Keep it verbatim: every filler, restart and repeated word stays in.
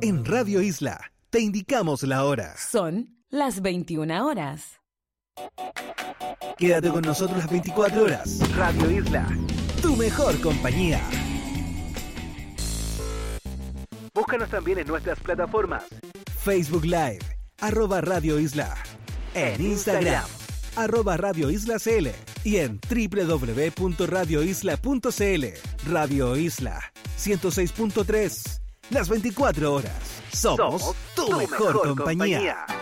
En Radio Isla te indicamos la hora. Son las veintiuna horas. Quédate con nosotros las veinticuatro horas. Radio Isla, tu mejor compañía. Búscanos también en nuestras plataformas. Facebook Live, arroba Radio Isla. En Instagram, arroba Radio Isla C L. Y en doble u doble u doble u punto radio isla punto c l. Radio Isla, ciento seis punto tres. Las veinticuatro horas. Somos, Somos tu, tu mejor, mejor compañía. compañía.